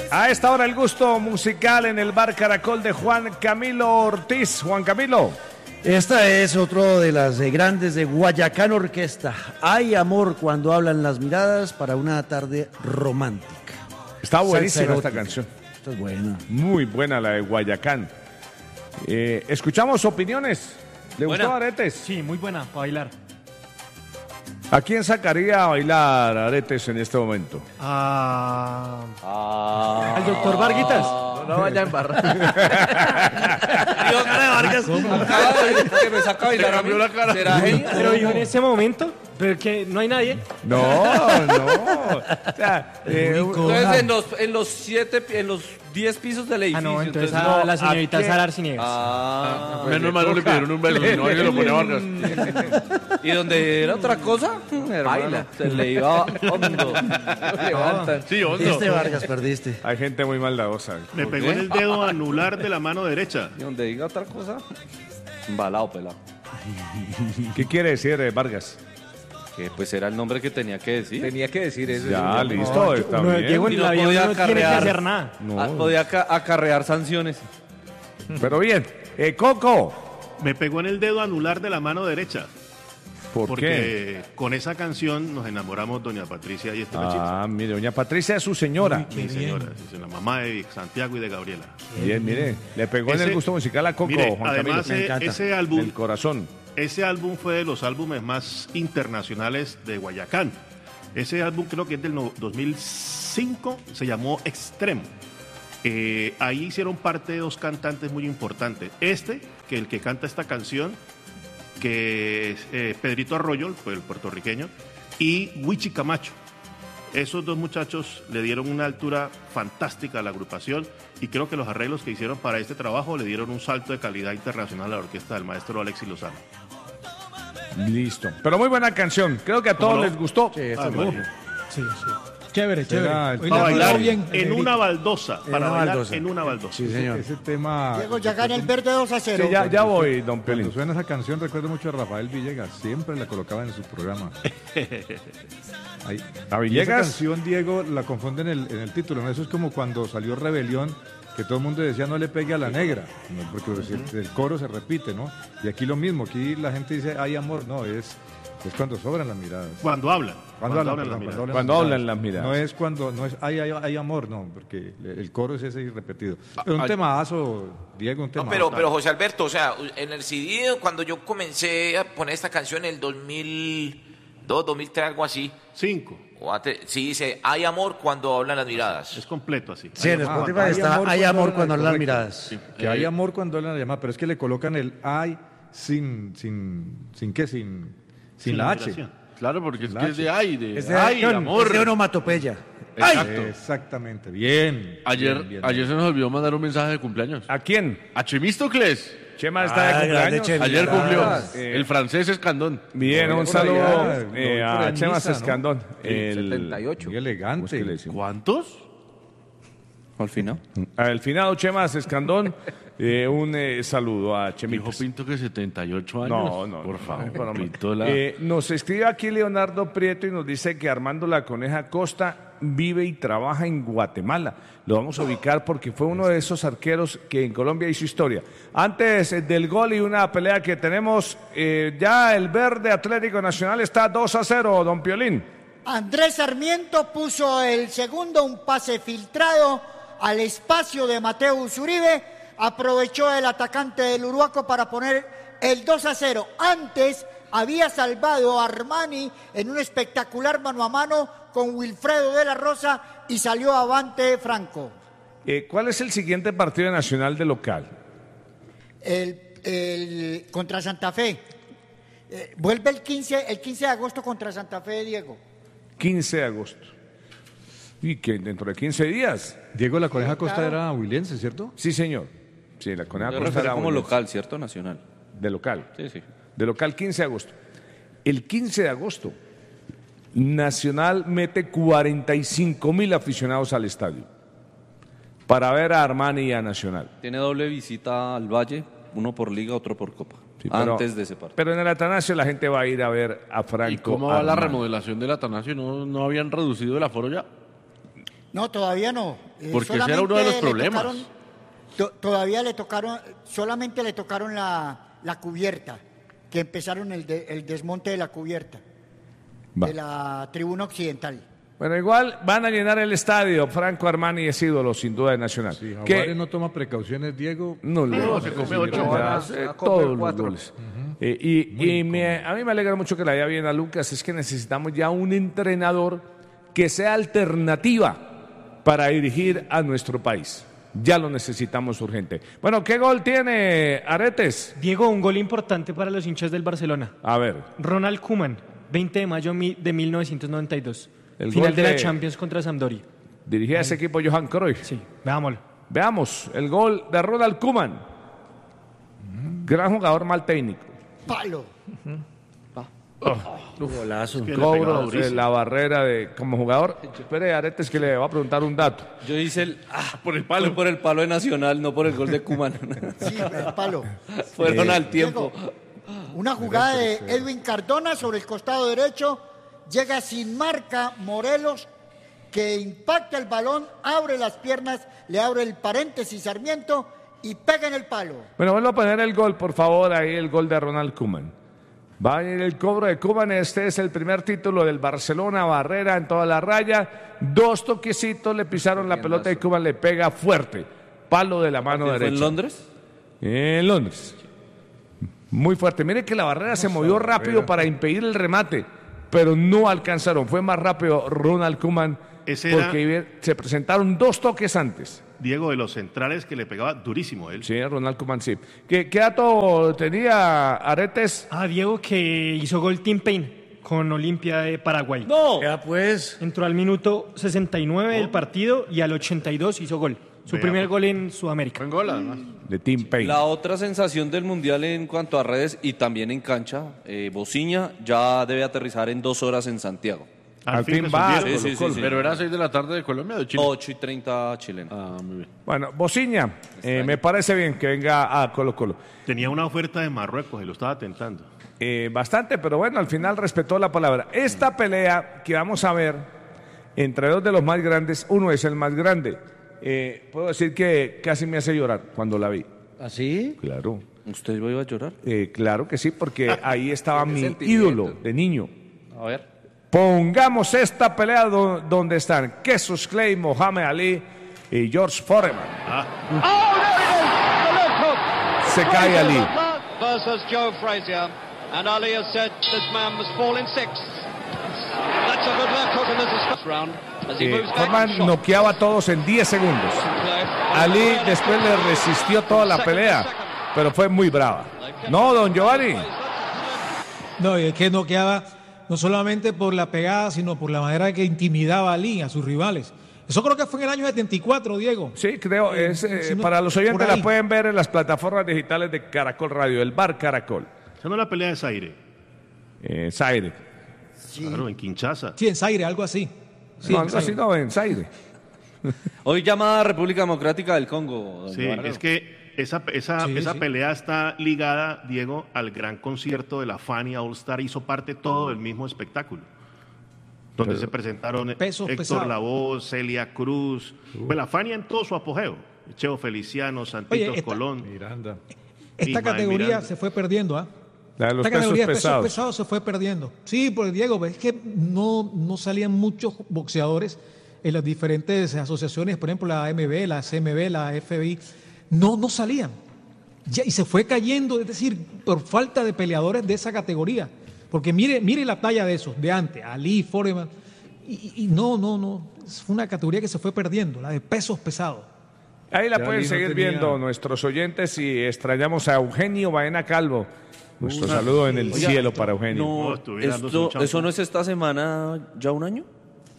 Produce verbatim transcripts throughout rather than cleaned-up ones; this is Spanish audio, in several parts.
A esta hora el gusto musical en el Bar Caracol de Juan Camilo Ortiz. Juan Camilo. Esta es otro de las eh, grandes de Guayacán Orquesta. Hay amor cuando hablan las miradas para una tarde romántica. Está buenísima esta canción. Esta es buena. Muy buena la de Guayacán. Eh, Escuchamos opiniones. ¿Le Buena. gustó Aretes? Sí, muy buena, para bailar. ¿A quién sacaría a bailar Aretes en este momento? Ah, Ah. ¿al doctor Varguitas? No, no vaya a embarrar. Dios mío, Vargas. Acaba de decir que me saca a bailar a mí. ¿Será genio? Pero dijo en ese momento, pero que no hay nadie. No, no. O sea, eh, Entonces en los, en los siete, en los diez pisos del edificio. Ah, no, entonces no, a la señorita ¿a qué? Sara Arciniegas. Ah, pues Menos le mal no le toca. pidieron un beso, si no, ahí se lo pone a Vargas. y donde era otra cosa, hermano, se le iba hondo. Lo levantan. Sí, hondo. Este Vargas perdiste. hay gente muy maldadosa. Me ¿Por pegó qué? en el dedo anular de la mano derecha. Y donde diga otra cosa, embalado, pelado. ¿Qué quiere decir eh, Vargas? Que pues era el nombre que tenía que decir. Tenía que decir eso. Ya, sí, listo, está Uno, bien. Diego Y en no la vida podía no tiene que acarrear. hacer nada. No, Ah, podía aca- acarrear sanciones. pero bien. Eh, Coco, Me pegó en el dedo anular de la mano derecha. ¿por qué? Porque con esa canción nos enamoramos doña Patricia y este machito. Ah, mire, doña Patricia es su señora. Mi señora, es la mamá de Santiago y de Gabriela. Bien, mire, le pegó en Ese- el gusto musical a Coco, Mire, Juan además Camilo. eh, encanta. ese álbum, El corazón. ese álbum fue de los álbumes más internacionales de Guayacán. Ese álbum creo que es del no- dos mil cinco, se llamó Extremo. Eh, ahí hicieron parte de dos cantantes muy importantes. Este, que el que canta esta canción, que es eh, Pedrito Arroyo, fue el puertorriqueño, y Wichi Camacho. Esos dos muchachos le dieron una altura fantástica a la agrupación y creo que los arreglos que hicieron para este trabajo le dieron un salto de calidad internacional a la orquesta del maestro Alexis Lozano. Listo. Pero muy buena canción. Creo que a todos no? les gustó. Sí, esta Ah, es muy buena. bien. Sí, sí. Chévere, chévere. Era el- Hoy Para la bailar pasó bien, en Negrito. una baldosa. En Para una bailar baldosa. en una baldosa. Sí, señor. Ese tema. Diego, ya gana el verde dos a cero. Sí, ya, ya voy, don Cuando Pelín. suena esa canción recuerdo mucho a Rafael Villegas, siempre la colocaba en su programa. Ahí. ¿A Y esa Villegas? canción, Diego, la confunde en el, en el título, ¿no? Eso es como cuando salió Rebelión, que todo el mundo decía no le pegue a la negra, ¿no? Porque pues, el, el coro se repite, ¿no? Y aquí lo mismo, aquí la gente dice hay amor, no, es, es cuando sobran las miradas. Cuando hablan. Cuando, hablan, las perdón, miradas. cuando Cuando las hablan miradas. las miradas. No es cuando, no es hay, hay, hay amor, no, porque el coro es ese y repetido. Pero un ay. temazo, Diego, un No, temazo. pero, pero José Alberto, o sea, en el C D, cuando yo comencé a poner esta canción en el dos mil dos, dos mil tres, algo así, Cinco. o antes, sí dice, hay amor cuando hablan las miradas. Es completo así. Sí, en Ah, Spotify hay está amor Hay cuando amor hablan cuando al hablan las correcto. miradas. Que hay amor cuando hablan la llamada, pero es que le colocan el ay sin, sin, sin qué, sin, sin, Sin la H. vibración. Claro, porque es La que es de ay, de Es de, ay, es amor. de onomatopeya. Exacto. Exactamente, bien. Ayer, bien, bien, ayer se nos olvidó mandar un mensaje de cumpleaños. ¿A quién? A Chemístocles. Chema está Ah, de grande cumpleaños. Chema. Ayer cumplió. Eh, El francés Escandón. Bien, un Por saludo allá, eh, lo vi por a en Chema misa, ¿no? Escandón. El, setenta y ocho. Muy elegante. Búsquele, sí. ¿Cuántos? Al final. Al finado Chema Escandón, eh, un eh, saludo a Dijo Chemitas. Pinto que setenta y ocho años. No, no. Por no, favor, no, no, no. Pinto la... Eh, nos escribe aquí Leonardo Prieto y nos dice que Armando La Coneja Costa vive y trabaja en Guatemala. Lo vamos a ubicar porque fue uno de esos arqueros que en Colombia hizo historia. Antes eh, del gol y una pelea que tenemos, eh, ya el verde Atlético Nacional está dos a cero, don Piolín. Andrés Sarmiento puso el segundo, un pase filtrado al espacio de Mateus Uribe. Aprovechó el atacante del Uruguaco para poner el dos a cero. Antes había salvado a Armani en un espectacular mano a mano con Wilfredo de la Rosa y salió avante Franco. Eh, ¿Cuál es el siguiente partido nacional de local? El, el- contra Santa Fe. Eh, vuelve el quince, el quince de agosto contra Santa Fe, Diego. quince de agosto. Y que dentro de quince días. Diego La Coneja Sí, Costa claro. era huilense, ¿cierto? Sí, señor. Sí, la Coneja Yo Costa refería era como buena. local, ¿cierto? Nacional. De local. Sí, sí. De local quince de agosto. El quince de agosto, Nacional mete cuarenta y cinco mil aficionados al estadio para ver a Armani y a Nacional. Tiene doble visita al Valle, uno por liga, otro por copa. Sí, pero- antes de ese partido. Pero en el Atanasio la gente va a ir a ver a Franco. ¿Y cómo va la Armani. remodelación del Atanasio? ¿No, no habían reducido el aforo ya? No, todavía no. Eh, Porque ese era uno de los solamente le problemas. tocaron- to- todavía le tocaron, solamente le tocaron la, la cubierta, que empezaron el, de- el desmonte de la cubierta Va. de la tribuna occidental. Bueno, igual van a llenar el estadio. Franco Armani es ídolo, sin duda, de Nacional. Si Que Jaguares no toma precauciones, Diego. no, le No, se comió ocho, ya van a- hace a comer todos los cuatro. goles. Eh, y y me- a mí me alegra mucho que le vaya bien a Lucas. Es que necesitamos ya un entrenador que sea alternativa para dirigir a nuestro país. Ya lo necesitamos urgente. Bueno, ¿qué gol tiene Aretes? Diego, un gol importante para los hinchas del Barcelona. A ver. Ronald Koeman, veinte de mayo mi- de mil novecientos noventa y dos. El Final gol de la de- Champions contra Sampdoria. Dirigía a ese equipo Johan Cruyff. Sí, veámoslo. Veamos el gol de Ronald Koeman. Gran jugador, mal técnico. Palo. Golazo. Que le pegaba Cobro durísimo. de la barrera de como jugador. Espere, Aretes, que le va a preguntar un dato. Yo hice el. Ah, Por el palo. fue por el palo de Nacional, no por el gol de Cuman. Sí, el palo. Fueron Eh, al tiempo. Diego, una jugada de Edwin Cardona sobre el costado derecho. Llega sin marca Morelos, que impacta el balón, abre las piernas, le abre el paréntesis Sarmiento y pega en el palo. Bueno, vuelvo a poner el gol, por favor, ahí el gol de Ronald Koeman. Va a ir el cobro de Koeman, este es el primer título del Barcelona, barrera en toda la raya, dos toquecitos, le pisaron la pelota y Koeman le pega fuerte, palo de la mano ¿Fue derecha. en Londres? En Londres. Muy fuerte. Mire que la barrera se movió rápido para impedir el remate, pero no alcanzaron. Fue más rápido Ronald Koeman Ese era- porque se presentaron dos toques antes. Diego, de los centrales que le pegaba durísimo él. Sí, Ronald Koeman, sí. ¿Qué, qué dato tenía Aretes? Ah, Diego, que hizo gol Tim Payne con Olimpia de Paraguay. No. Ya pues. Entró al minuto sesenta y nueve del partido y al ochenta y dos hizo gol. Su Vea, primer pues. gol en Sudamérica. Buen gol, además. De Tim Payne. La otra sensación del Mundial en cuanto a redes y también en cancha, eh, Bociña ya debe aterrizar en dos horas en Santiago. Al fin va. resolvieron. Sí, sí, sí, sí. Pero era seis de la tarde de Colombia o de Chile. ocho y treinta chileno. Ah, muy bien. Bueno, Bociña, eh, me parece bien que venga a Colo Colo. Tenía una oferta de Marruecos y lo estaba tentando. Eh, bastante, pero bueno, al final respetó la palabra. Esta pelea que vamos a ver entre dos de los más grandes, uno es el más grande. Eh, puedo decir que casi me hace llorar cuando la vi. ¿Así? Claro. ¿Usted iba a llorar? Eh, claro que sí, porque ahí estaba mi ídolo de niño. A ver. Pongamos esta pelea do- donde están Cassius Clay, Mohamed Ali y George Foreman. Se cae Ali. Versus Joe Frazier. And Ali has said this man must fall in six. That's a good left hook and there's a first round. As he Eh, moves back Foreman and shot. noqueaba a todos en diez segundos. Ali después le resistió toda la pelea, pero fue muy brava. No, don Giovanni. No, y es que noqueaba no solamente por la pegada, sino por la manera que intimidaba a Ali, a sus rivales. Eso creo que fue en el año setenta y cuatro, Diego. Sí, creo, es, eh, si no- para los oyentes por ahí. la pueden ver en las plataformas digitales de Caracol Radio, el bar Caracol. Esa no es la pelea de Zaire. Eh, Zaire. Claro, en Kinshasa. Sí, en Zaire, algo así. Sí, no, en algo así Zaire. no, en Zaire. Hoy llamada República Democrática del Congo. don Sí, Giovanni. es que esa, esa, Sí, esa sí. pelea está ligada, Diego, al gran concierto de la Fania All Star. Hizo parte todo del mismo espectáculo. Donde se presentaron Pesos Héctor pesados. Lavoe, Celia Cruz. Pues la Fania en todo su apogeo. Cheo Feliciano, Santitos esta- Colón. Miranda. Esta Ismael categoría Miranda. se fue perdiendo, ¿ah? La de los Esta pesos categoría de pesos pesados. pesados se fue perdiendo. Sí, porque Diego, es que no, no salían muchos boxeadores en las diferentes asociaciones, por ejemplo, la A M B, la C M B, la F B I, no, no salían. Ya, y se fue cayendo, es decir, por falta de peleadores de esa categoría. Porque mire, mire la talla de esos, de antes, Ali, Foreman, y, y no, no, no, es una categoría que se fue perdiendo, la de pesos pesados. Ahí la Ya pueden Ali no seguir tenía- viendo nuestros oyentes y extrañamos a Eugenio Baena Calvo. Nuestro saludo en el Oiga, cielo para Eugenio. No, No, estuviera dándose esto- un champú. ¿eso no es esta semana ya un año?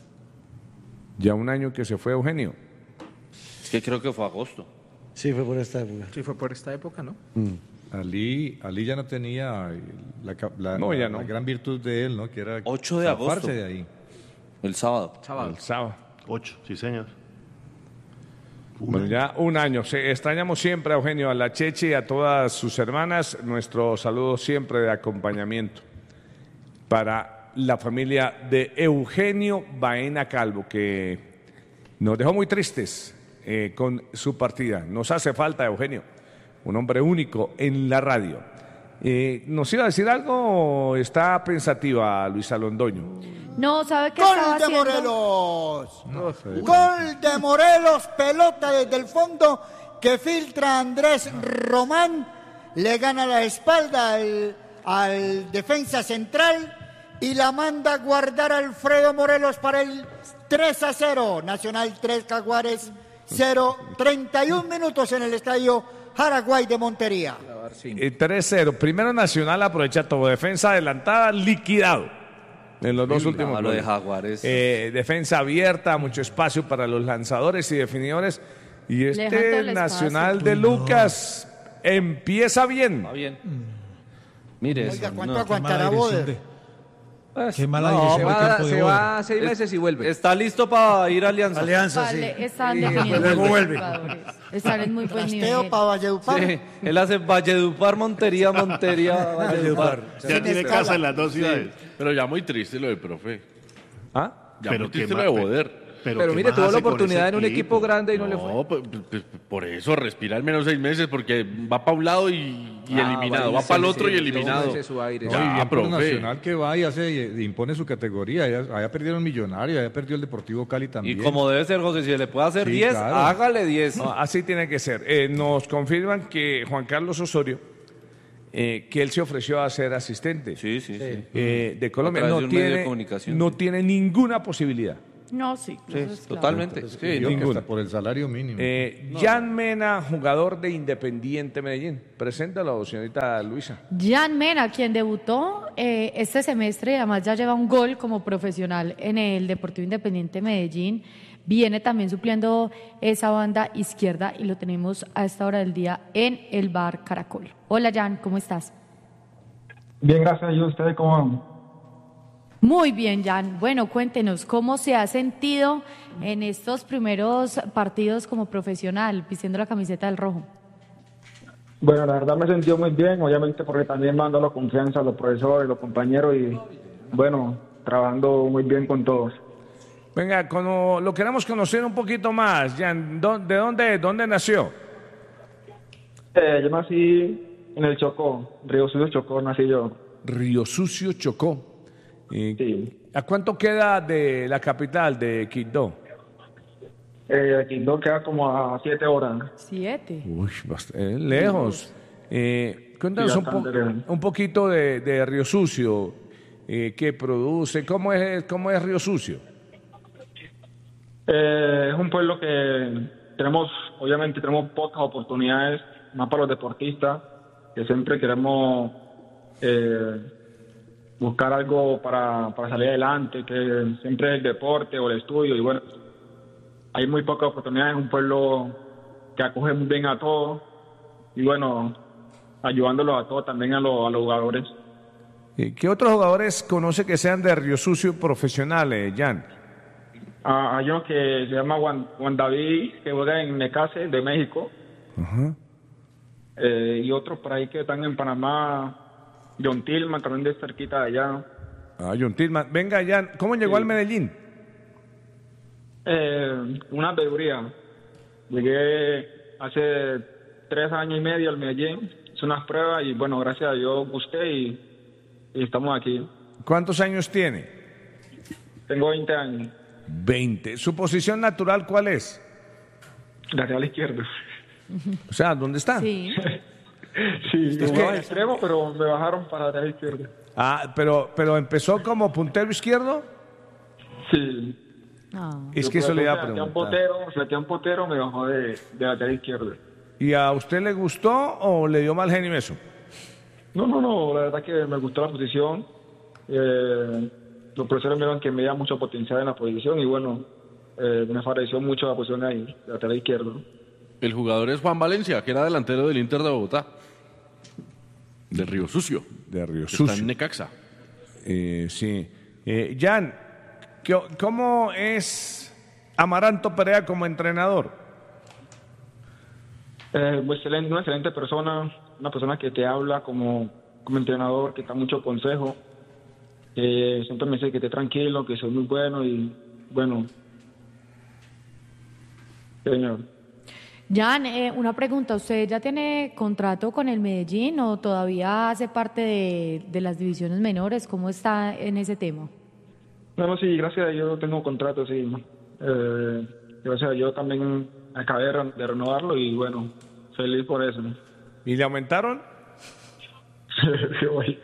Ya un año que se fue Eugenio. Es que creo que fue agosto. Sí, fue por esta época. Sí, fue por esta época, ¿no? Ali, Ali ya no tenía la, ca- la- No, ya la- no. la gran virtud de él, ¿no? Que era ocho de zafarse agosto. de ahí. El sábado. El sábado. Ocho, sí, señor. Bueno, ya un año. Se, extrañamos siempre a Eugenio, a la Cheche y a todas sus hermanas. Nuestro saludo siempre de acompañamiento para la familia de Eugenio Baena Calvo, que nos dejó muy tristes eh, con su partida. Nos hace falta Eugenio, un hombre único en la radio. Eh, ¿Nos iba a decir algo o está pensativa Luisa Londoño? No, ¿sabe qué estaba ¡Gol de haciendo? Morelos! No sé. Gol de Morelos, pelota desde el fondo que filtra Andrés Román, le gana la espalda al, al defensa central y la manda a guardar Alfredo Morelos para el tres a cero. Nacional tres, Jaguares cero. treinta y un minutos en el estadio Jaraguay de Montería. Eh, tres cero. Primero Nacional aprovecha todo. Defensa adelantada, liquidado en los dos Sí, últimos no, lo de goles. Jaguares. Eh, defensa abierta, mucho espacio para los lanzadores y definidores. Y dejan todo este el Nacional espacio. de Lucas empieza bien. Va bien. Mire, Oiga, eso, ¿cuánto no. aguantará Qué mala dirección Boder? de- Pues, Qué mala no, dirección va- de campo de se Boder. va seis meses y vuelve. Está listo para ir a Alianza. Alianza, sí. Vale, están Y definiendo luego los vuelve. jugadores. Están en muy buen Trasteo nivel. para Valledupar. Sí, él hace Valledupar, Montería, Montería, Valledupar. Ya tiene casa en las dos ciudades. Pero ya muy triste lo del profe. ¿Ah? Ya Pero muy qué triste más, lo de pe- Boder. Pero, Pero ¿qué mire, más tuvo la hace con oportunidad ese en un equipo grande y no, le fue. No, pues, pues, por eso respira al menos seis meses porque va para un lado y, y Ah, eliminado. vale, Va para el sí, otro sí, y eliminado. tómese su aire. No, Ya, y bien por profe. Nacional que va y hace y impone su categoría. Allá, allá perdieron Millonario, allá perdió el Deportivo Cali Y también. como debe ser, José, si le puede hacer Sí, diez, claro. hágale diez. No, así tiene que ser. Eh, nos confirman que Juan Carlos Osorio, eh, que él se ofreció a ser asistente Sí, sí, sí. eh, de Colombia, A través no de un medio de tiene, comunicación, no sí. tiene ninguna posibilidad. No, sí. Sí, eso es claro. totalmente. Sí, Sí, creo que ninguna. hasta por el salario mínimo. Eh, Jan Mena, jugador de Independiente Medellín. Preséntalo, señorita Luisa. Jan Mena, quien debutó eh, este semestre, además ya lleva un gol como profesional en el Deportivo Independiente Medellín, viene también supliendo esa banda izquierda y lo tenemos a esta hora del día en el Bar Caracol. Hola Jan, ¿cómo estás? Bien, gracias. ¿Y ustedes cómo van? Muy bien, Jan. Bueno, cuéntenos, ¿cómo se ha sentido en estos primeros partidos como profesional, vistiendo la camiseta del rojo? Bueno, la verdad me he sentido muy bien, obviamente porque también me han dado la confianza a los profesores, los compañeros y, bueno, trabajando muy bien con todos. Venga, como lo queremos conocer un poquito más, Jan, ¿dó- ¿de dónde, dónde nació? Eh, yo nací en el Chocó, Río Sucio Chocó, nací yo. Río Sucio, Chocó. Eh, Sí. ¿A cuánto queda de la capital, de Quibdó? Eh, Quindó queda como a siete horas. Siete. Uy, bastante lejos. Eh, cuéntanos Sí, un, po- bastante lejos. un poquito de, de Río Sucio, eh, qué produce, cómo es, cómo es Río Sucio. Eh, es un pueblo que tenemos, obviamente tenemos pocas oportunidades, más para los deportistas, que siempre queremos eh, buscar algo para, para salir adelante, que siempre es el deporte o el estudio, y bueno, hay muy pocas oportunidades, es un pueblo que acoge muy bien a todos, y bueno, ayudándolos a todos, también a, los- a los jugadores. Eh, ¿Qué otros jugadores conoce que sean de Río Sucio profesionales, Jan? Ah, hay uno que se llama Juan, Juan David, que juega en Necase, de México. Ajá. Eh, y otros por ahí que están en Panamá, John Tillman, también de cerquita de allá. Ah, John Tillman. Venga, Jan, ¿cómo llegó al Medellín? Eh, una veeduría. Llegué hace tres años y medio al Medellín, hice unas pruebas y bueno, gracias a Dios busqué y, y estamos aquí. ¿Cuántos años tiene? Tengo veinte años, veinte. ¿Su posición natural cuál es? lateral izquierdo. O sea, ¿dónde está? Sí. Sí, Es jugaba que- extremo, pero me bajaron para lateral izquierdo. Ah, pero, pero empezó como puntero izquierdo. Sí. Ah. Es que eso le iba a Se metía un preguntar. potero, se metía un potero, me bajó de, de lateral izquierdo. ¿Y a usted le gustó o le dio mal genio eso? No, no, no, la verdad que me gustó la posición. Eh, los profesores me dijeron que me da mucho potencial en la posición y bueno, eh, me favoreció mucho la posición ahí, lateral izquierdo. El jugador es Juan Valencia, que era delantero del Inter de Bogotá. De Río Sucio. De Río que Sucio. Está en Necaxa. Eh, sí. Eh, Jan, ¿qué- ¿cómo es Amaranto Perea como entrenador? Eh, muy excelente, una excelente persona, una persona que te habla como, como entrenador, que da mucho consejo, que siempre me dice que esté tranquilo, que soy muy bueno y bueno, Señor. Jan, eh, una pregunta, ¿usted ya tiene contrato con el Medellín o todavía hace parte de, de las divisiones menores? ¿Cómo está en ese tema? No, no, sí, gracias a Dios tengo contrato, sí. Eh, gracias a Dios también acabé de, re- de renovarlo y bueno, feliz por eso. ¿Y le aumentaron? Sí, voy.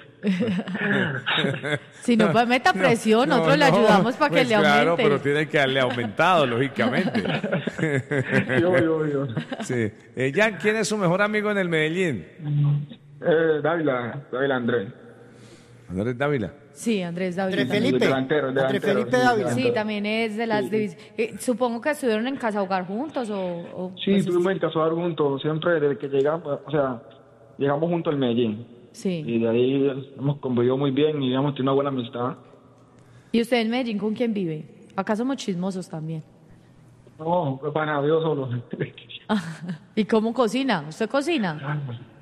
Si no, pues meta presión, nosotros le ayudamos para pues que le aumente. Claro, pero tiene que haberle aumentado, lógicamente. Yo, yo, yo. Sí. Eh, Jan, ¿quién es su mejor amigo en el Medellín? Eh, Dávila, Dávila Andrés. Andrés Dávila. Sí, Andrés Dávila. Andrés también. Felipe. Delantero, Andrés delantero, Felipe sí, Dávila. Sí, también es de las divisiones. Eh, supongo que estuvieron en Casa Hogar juntos o... o Sí, pues, estuvimos en Casa Hogar juntos, siempre desde que llegamos, o sea, llegamos juntos al Medellín. Sí. Y de ahí hemos convivido muy bien y hemos tenido una buena amistad. ¿Y usted en Medellín con quién vive? Acá somos chismosos también. No, pues para nada, yo solo. ¿Y cómo cocina? ¿Usted cocina?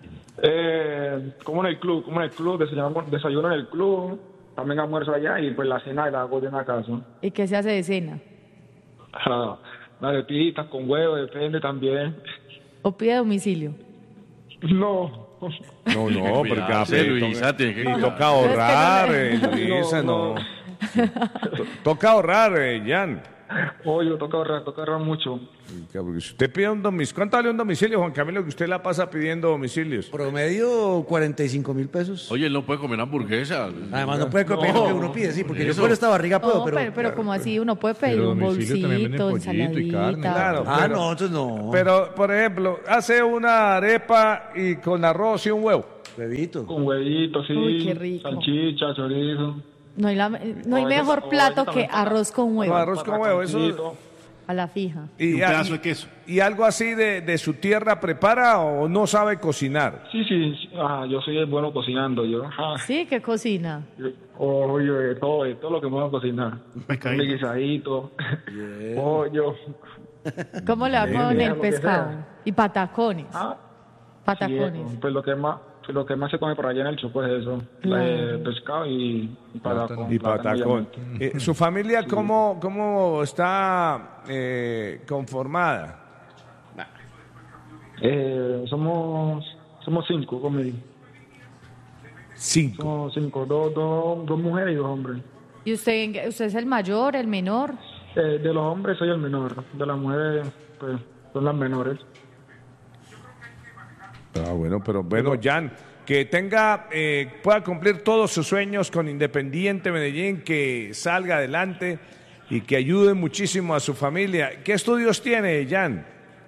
eh, como en el club, como en el club, desayuno, desayuno en el club, también almuerzo allá y pues la cena la hago en la casa. ¿Y qué se hace de cena? Ah, las arepitas con huevo, depende también. ¿O pide domicilio? No. No, no, porque Cuidado, a sí, ver, Luisa, toca- tiene que y cuidar. toca ahorrar, No, eh, es que no- Luisa, no. No, To- Toca ahorrar, eh, Jan. Oye, toca ahorrar, toca ahorrar mucho. Porque si usted pide un domicilio, ¿cuánto vale un domicilio, Juan Camilo, que usted la pasa pidiendo domicilios? Promedio cuarenta y cinco mil pesos. Oye, él no puede comer hamburguesa. Además no puede comer lo que uno pide, sí, porque yo Eso. con esta barriga puedo, No, pero... pero, pero como así uno puede pedir Pero un domicilio también venden bolsito, pollito y carne, ensaladita. Claro, Ah, pero- no, entonces no. Pero, por ejemplo, hace una arepa y con arroz y un huevo. Bebito. Con huevitos, sí. Uy, qué rico. Salchicha, chorizo. No hay, la- no hay No, eso- mejor oh, plato eso que también. arroz con huevo. No, arroz con huevo, eso. Pataconcito. A la fija. Y, Un pedazo de queso. ¿Y algo así de, de su tierra prepara o no sabe cocinar? Sí, sí, sí. Ah, yo soy bueno cocinando, yo. Ah, Sí, ¿qué cocina? oye, de todo, de todo lo que me voy a cocinar. pescadito. Un guisadito, pollo. ¿Cómo le va Bien, con bien, el lo que pescado? sea. Y patacones. Ah, Patacones. sí, pues lo que más, pues lo que más se come por allá en el Chocó es eso, Claro. eh, pescado y, y patacón. Y patacón. obviamente. Eh, ¿Su familia cómo, cómo está eh, conformada? Eh, somos, somos cinco conmigo. Cinco. Somos cinco, dos, dos, dos mujeres y dos hombres. ¿Y usted, usted es el mayor, el menor? Eh, de los hombres soy el menor, de las mujeres pues son las menores. Ah, bueno, pero bueno, Jan, que tenga, eh, pueda cumplir todos sus sueños con Independiente Medellín, que salga adelante y que ayude muchísimo a su familia. ¿Qué estudios tiene, Jan?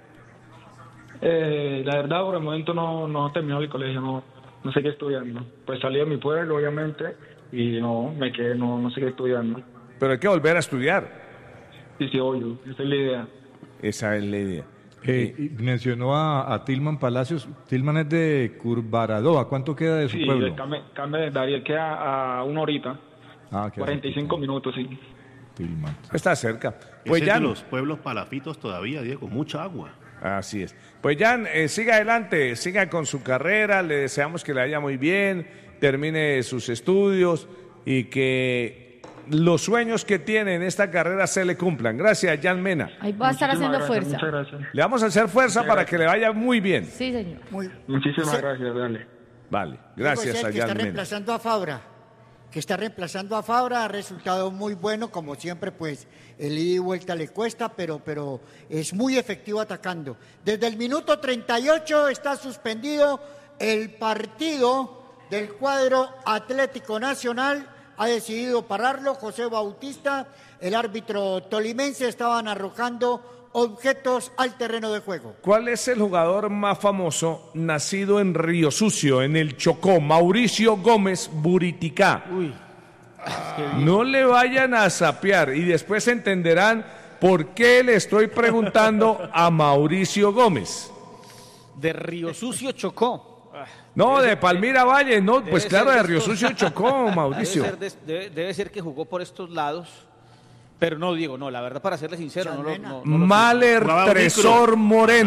Eh, la verdad, por el momento no, no he terminado el colegio, no, no sé qué estudiando. Pues salí de mi pueblo, obviamente, y no, me quedé, no, no sé qué estudiando. Pero hay que volver a estudiar. Sí, sí, obvio, esa es la idea. Esa es la idea. Eh, y mencionó a, a Tilman Palacios. Tilman es de Curvaradoa. ¿Cuánto queda de su Sí, pueblo? el Carmen, Carmen de Dariel queda a una horita, Ah, queda cuarenta y cinco minutos, sí. Tilman. Está cerca. Pues Pues Ese es Jan, de los pueblos palafitos todavía, Diego, mucha agua. así es. Pues Jan, eh, siga adelante, siga con su carrera, le deseamos que le vaya muy bien, termine sus estudios y que los sueños que tiene en esta carrera se le cumplan. Gracias, Jan Mena. Ahí va a estar haciendo Muchísimas gracias, fuerza. Muchas gracias. Le vamos a hacer fuerza para que le vaya muy bien. Sí, señor. Muy Muchísimas Sí. gracias, dale. Vale, Diego gracias es a el que está Jan Mena. reemplazando a Fabra, que está reemplazando a Fabra, ha resultado muy bueno, como siempre, pues el ida y vuelta le cuesta, pero, pero es muy efectivo atacando. Desde el minuto treinta y ocho está suspendido el partido del cuadro Atlético Nacional, ha decidido pararlo José Bautista, el árbitro tolimense, estaban arrojando objetos al terreno de juego. ¿Cuál es el jugador más famoso nacido en Río Sucio, en el Chocó? Mauricio Gómez Buriticá. No le vayan a sapear y después entenderán por qué le estoy preguntando a Mauricio Gómez. De Río Sucio Chocó. No, Debe de ser- Palmira Valle, no, debe pues ser claro, de estos- Río Sucio Chocó, Mauricio. Debe ser, de- debe- debe ser que jugó por estos lados. Pero no, Diego, no, la verdad, para serle sincero, no lo. No, no lo sé. Maler Jugaba un Tresor Moreno.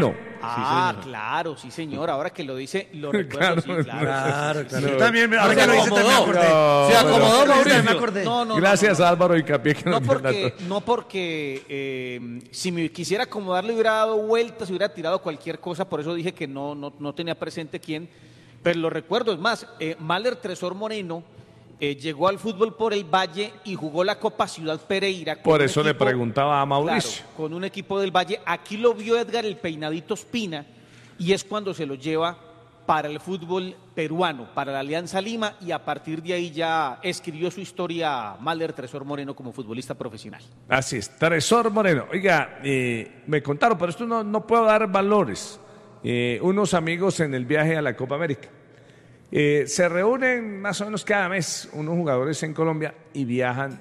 Ah, señor. claro, sí, señor. Ahora que lo dice, lo recuerdo, Claro, sí, claro. Claro, claro. No. Yo también, ahora Se que lo dice, también me acomodó. acordé. No, Se acomodó, Pero- Mauricio. me acordé. No, no, Gracias no, no. Álvaro y Capié que No nos dio el porque, dato. no porque eh, si me quisiera acomodar le hubiera dado vueltas, hubiera tirado cualquier cosa, por eso dije que no, no, no tenía presente quién, pero lo recuerdo. Es más, eh, Mahler Tresor Moreno eh, llegó al fútbol por el Valle y jugó la Copa Ciudad Pereira. con Por un eso le equipo- preguntaba a Mauricio. Claro, con un equipo del Valle. Aquí lo vio Edgar el Peinadito Espina y es cuando se lo lleva para el fútbol peruano, para la Alianza Lima, y a partir de ahí ya escribió su historia Mahler Tresor Moreno como futbolista profesional. Así es, Tresor Moreno. Oiga, eh, me contaron, pero esto no, no puedo dar valores. Eh, unos amigos en el viaje a la Copa América. Eh, se reúnen más o menos cada mes unos jugadores en Colombia y viajan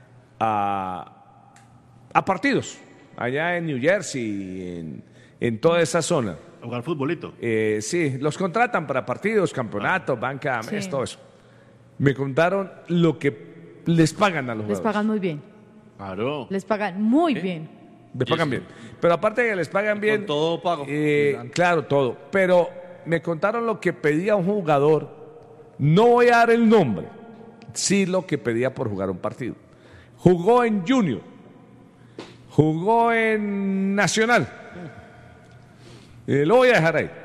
a, a partidos, allá en New Jersey, en, en toda esa zona. A jugar futbolito. Eh, sí, los contratan para partidos, campeonatos, van cada mes, Sí. todo eso. Me contaron lo que les pagan a los Les jugadores. pagan muy bien. Claro. Les pagan muy bien. Les pagan bien. Pero aparte de que les pagan bien. todo pago. eh, claro, todo. Pero me contaron lo que pedía un jugador. No voy a dar el nombre. Sí, lo que pedía por jugar un partido. Jugó en Junior. Jugó en Nacional. Eh, lo voy a dejar ahí.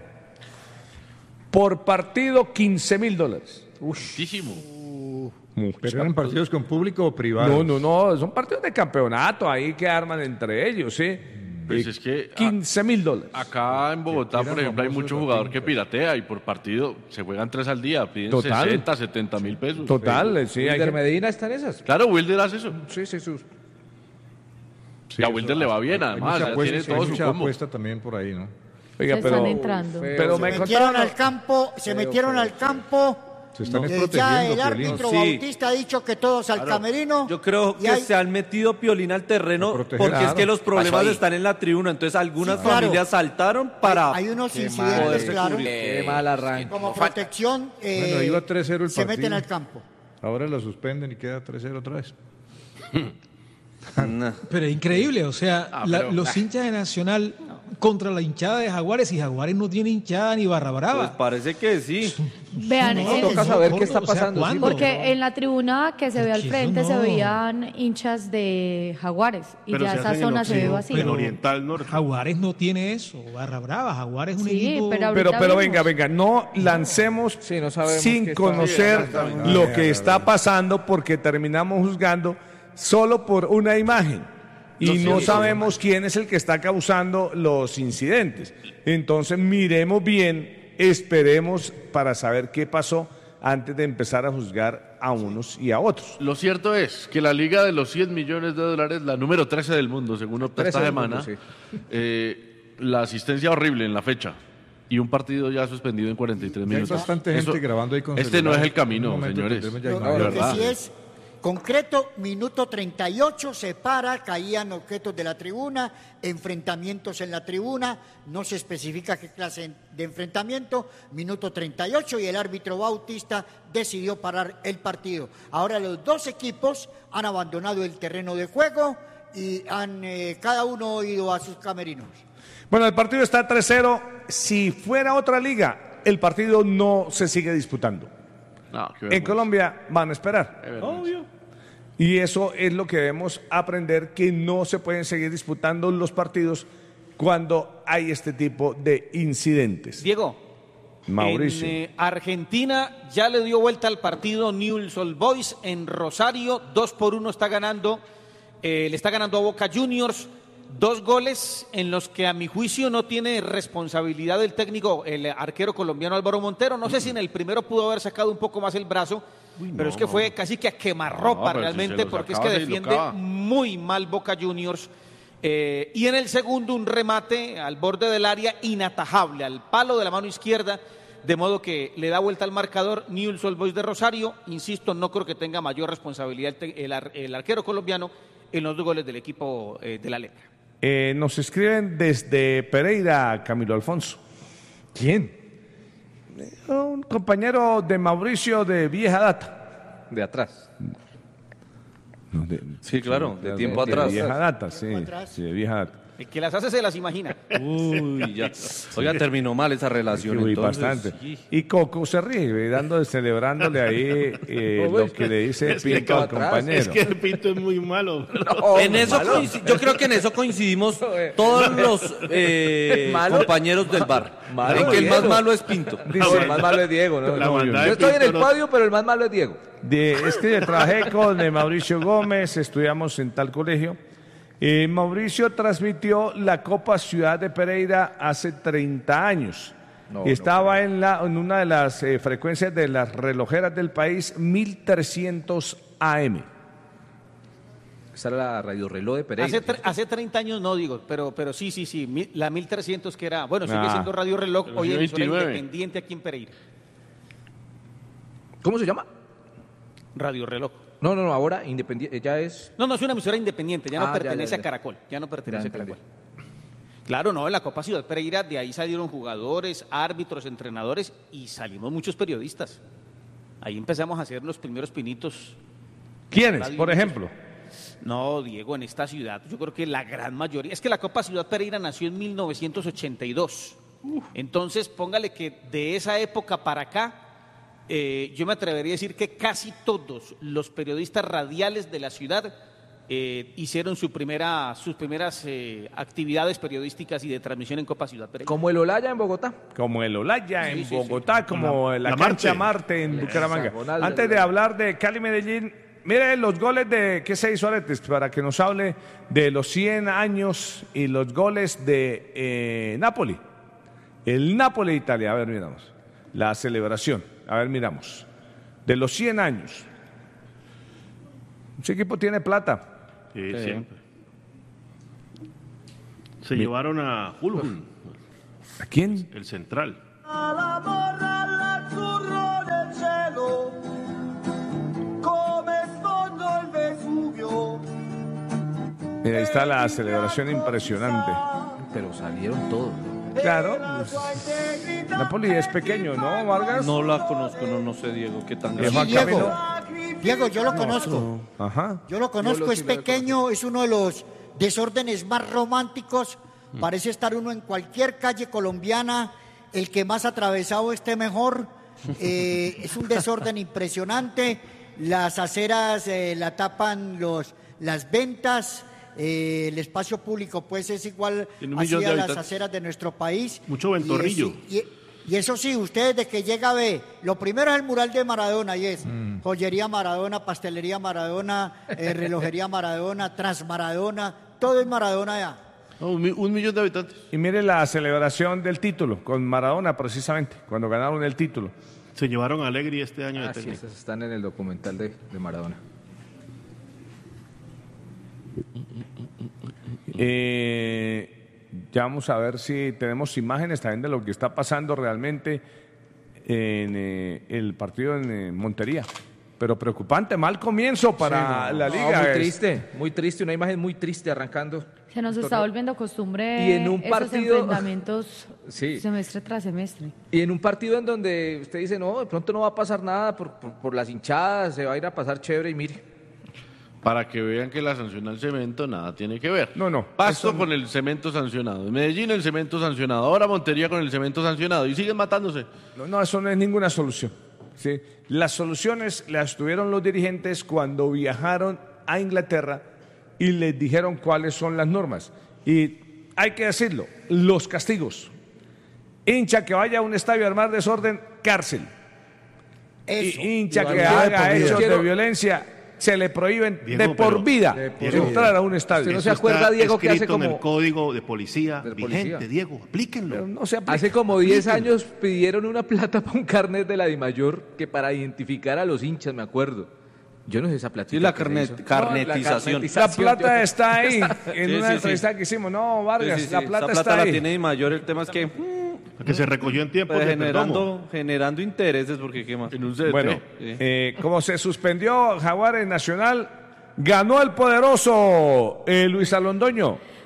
Por partido, quince mil dólares. Muchísimo. ¿Pero eran partidos con público o privados? No, no, no. Son partidos de campeonato ahí que arman entre ellos, ¿sí? Pues Eh, es que a- quince mil dólares. Acá en Bogotá, Eran por ejemplo, hay famosos mucho los jugador que tintos. piratea y por partido se juegan tres al día, piden Total. sesenta, setenta mil pesos. Total, eh, sí. hay Wilder que- Medina está en esas. Claro, Wilder hace eso. Sí, sí, sus. y a Wilder le va bien, Hay además, mucha ya apuesta, tiene hay todo su mucha combo. apuesta también por ahí, ¿no? Oiga, Se pero, están entrando. pero Se me metieron contaron. al campo, se metieron al campo. Se están Eh, ya protegiendo, el Piolín. árbitro Sí. Bautista ha dicho que todos al camerino. Yo creo y que hay- se han metido Piolín al terreno A proteger. porque es Claro. que los problemas Pasó ahí. están en la tribuna. Entonces algunas Sí, claro. familias saltaron para Hay unos Qué incidentes, mal, claro. cubrir. Eh, Qué mal arranque. Como no falta. protección, eh, Bueno, iba tres cero el se partido. meten al campo. Ahora lo suspenden y queda tres cero otra vez. Pero es increíble, o sea, Ah, la- pero- los hinchas de Nacional contra la hinchada de Jaguares, y Jaguares no tiene hinchada ni barra Pues brava. parece que sí. Vean, No, en- toca no, saber gordo, qué está o sea, pasando, sí, ¿cuándo? porque en la tribuna que se ve al Porque frente eso se no. veían hinchas de Jaguares y Pero ya se esa hacen en zona los- se ve en- vacía. en Oriental Norte. Jaguares no tiene eso, barra brava. Jaguares es un Sí, equipo. pero Pero, ahorita pero vemos. venga, venga, no lancemos Sí, no sabemos qué sin está- conocer Sí, exactamente. lo que está pasando porque terminamos juzgando solo por una imagen y Lo no siento. sabemos quién es el que está causando los incidentes. Entonces miremos bien, esperemos para saber qué pasó antes de empezar a juzgar a unos y a otros. Lo cierto es que la liga de los cien millones de dólares, la número trece del mundo, según Opta esta trece del semana, mundo, eh, la asistencia horrible en la fecha y un partido ya suspendido en cuarenta y tres Ya hay minutos. bastante gente Eso- grabando ahí con Este no es celulares. el camino, En un momento señores. tendremos ya Lo, imágenes. lo de que verdad. sí es concreto, minuto treinta y ocho, se para, caían objetos de la tribuna, enfrentamientos en la tribuna, no se especifica qué clase de enfrentamiento, minuto treinta y ocho y el árbitro Bautista decidió parar el partido. Ahora los dos equipos han abandonado el terreno de juego y han eh, cada uno ido a sus camerinos. Bueno, el partido está tres cero. Si fuera otra liga, el partido no se sigue disputando. No, qué En vergüenza. Colombia van a esperar. Qué vergüenza. Y eso es lo que debemos aprender, que no se pueden seguir disputando los partidos cuando hay este tipo de incidentes. Diego, Mauricio. en eh, Argentina ya le dio vuelta al partido Newell's Old Boys en Rosario, dos por uno está ganando, eh, le está ganando a Boca Juniors, dos goles en los que a mi juicio no tiene responsabilidad el técnico, el arquero colombiano Álvaro Montero. No sé si en el primero pudo haber sacado un poco más el brazo, pero es que fue casi que a quemarropa No, pero si realmente, se lo porque es sacaba, que se defiende equivocaba. muy mal Boca Juniors. Eh, y en el segundo un remate al borde del área inatajable, al palo de la mano izquierda, de modo que le da vuelta al marcador Newell's Old Boys de Rosario. Insisto, no creo que tenga mayor responsabilidad el, te- el ar- el arquero colombiano en los dos goles del equipo eh, de la Lepra. Eh, nos escriben desde Pereira, Camilo Alfonso. ¿Quién? Un compañero de Mauricio de vieja data. De atrás. No, de- Sí, claro, de tiempo de atrás. vieja data, sí, Tiempo atrás. sí, de vieja data. El que las hace se las imagina. Uy, ya. Oiga, terminó mal esa relación. Uy, entonces. bastante. Sí. Y Coco se ríe, dando, celebrándole ahí eh, No, lo es que le dice es que Pinto al atrás, compañero. Es que el Pinto es muy malo. en eso coinci- yo creo que en eso coincidimos todos los eh, ¿Malo? compañeros del bar. Malo, en que el más Diego. malo es Pinto. No, el más malo es Diego, ¿no? La No, yo maldad yo de estoy en Pinto el no- podio, pero el más malo es Diego. De, es que yo trabajé con eh, Mauricio Gómez, estudiamos en tal colegio. Eh, Mauricio transmitió la Copa Ciudad de Pereira hace treinta años. No, Estaba en, la, en una de las eh, frecuencias de las relojeras del país, mil trescientos A M. Esa era la radio reloj de Pereira. Hace, tre- hace treinta años no digo, pero, pero sí, sí, sí, mi- la mil trescientos que era, bueno, sigue Ah. siendo Radio Reloj, Pero hoy sí, emisora veintinueve. independiente aquí en Pereira. ¿Cómo se llama? Radio Reloj. No, no, no, ahora independiente, ya es... No, no, es una emisora independiente, ya no Ah, ya, pertenece ya, ya. a Caracol, ya no pertenece Ya a Caracol. entendí. Claro, no, en la Copa Ciudad Pereira de ahí salieron jugadores, árbitros, entrenadores y salimos muchos periodistas. Ahí empezamos a hacer los primeros pinitos. ¿Quiénes, Radio por Muchos. ejemplo? No, Diego, en esta ciudad, yo creo que la gran mayoría, es que la Copa Ciudad Pereira nació en mil novecientos ochenta y dos. Entonces, póngale que de esa época para acá, eh, yo me atrevería a decir que casi todos los periodistas radiales de la ciudad eh, hicieron su primera, sus primeras eh, actividades periodísticas y de transmisión en Copa Ciudad Pereira. Como el Olaya en Bogotá. Como el Olaya en Sí, sí, Bogotá, como La- la, la cancha Marte. Marte en La Bucaramanga. hexagonal de Antes de la- hablar de Cali Medellín, mire los goles de ¿qué se hizo Aretes? Para que nos hable de los cien años y los goles de eh, Napoli. El Napoli de Italia. A ver, miramos. La celebración. A ver, miramos. De los cien años. Ese equipo tiene plata. Sí, Sí. siempre. Se llevaron a Hulhun, ¿A quién? el central. Mira, ahí está la celebración impresionante. Pero salieron todos. Claro. pues, Napoli es pequeño, ¿no, Vargas? No la conozco, no, no sé, Diego, qué tan Eh, Sí, Juan Diego. Camilo. Diego, yo lo conozco. Ajá. Yo lo conozco, Yo lo es sí lo he pequeño, es uno de los desórdenes más románticos. Parece estar uno en cualquier calle colombiana, el que más atravesado esté mejor. Eh, es un desorden impresionante. Las aceras eh, la tapan los, las ventas. Eh, el espacio público pues es igual Tiene un así millón de a las habitantes. aceras de nuestro país. Mucho Y ventorrillo. es- Y, y eso sí, usted desde que llega ve, lo primero es el mural de Maradona y es joyería Maradona, pastelería Maradona, eh, relojería Maradona, Transmaradona, todo es Maradona ya. No, un, mi- un millón de habitantes. Y mire la celebración del título, con Maradona precisamente, cuando ganaron el título. Se llevaron a Allegri este año de Ah, sí, técnico. esas están en el documental de, de Maradona. Eh, ya vamos a ver si tenemos imágenes también de lo que está pasando realmente en eh, el partido en eh, Montería. Pero preocupante, mal comienzo para Sí, no, la no, liga. muy Es- triste, muy triste, una imagen muy triste arrancando. Se nos está Torneo. volviendo costumbre Y en un esos partido- enfrentamientos Sí. semestre tras semestre. Y en un partido en donde usted dice, no, de pronto no va a pasar nada por, por, por las hinchadas, se va a ir a pasar chévere y mire. Para que vean que la sanción al cemento nada tiene que ver. No, no. Pasto eso no. con el cemento sancionado. En Medellín el cemento sancionado. Ahora Montería con el cemento sancionado. Y siguen matándose. No, no, eso no es ninguna solución. ¿sí? Las soluciones las tuvieron los dirigentes cuando viajaron a Inglaterra y les dijeron cuáles son las normas. Y hay que decirlo, los castigos. Hincha que vaya a un estadio a armar desorden, cárcel. Eso. Y hincha Y que bandera de por haga vida. hechos de Quiero- violencia, se le prohíben Diego, de por pero- vida de por vida. entrar a un estadio. Usted no Eso se acuerda, está Diego, que hace escrito en como- el código de policía De vigente, policía. Diego, aplíquenlo. Pero no se aplica. Hace como diez años pidieron una plata para un carnet de la DIMAYOR que para identificar a los hinchas, me acuerdo. Yo no sé esa platita. Sí, la que se carnet- hizo. carnetización. La plata está ahí, en Sí, una sí, entrevista sí. que hicimos. No, Vargas, Sí, sí, la sí, plata esa está la ahí. tiene y mayor, el tema es que Que se recogió en tiempo pues, de perdomo. generando, generando intereses, porque qué más. En un C D T. Bueno, Sí. eh, como se suspendió Jaguares Nacional, ganó el poderoso eh, Luis Alondoño.